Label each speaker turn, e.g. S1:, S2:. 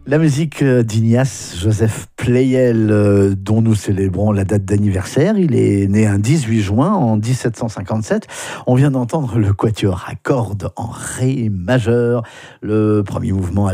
S1: La musique d'Ignace Joseph Pleyel, dont nous célébrons la date d'anniversaire. Il est né un 18 juin en 1757. On vient d'entendre le quatuor à cordes en ré majeur, le premier mouvement